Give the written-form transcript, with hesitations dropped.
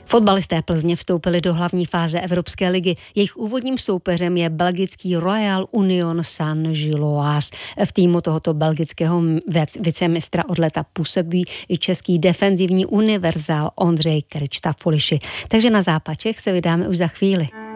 Fotbalisté Plzně vstoupili do hlavní fáze Evropské ligy. Jejich úvodním soupeřem je belgický Royal Union Saint-Gilloise. V týmu tohoto belgického vicemistra od léta působí i český defenzivní univerzál Ondřej Krčta-Foliši. Takže na zápaček se vydáme už za chvíli.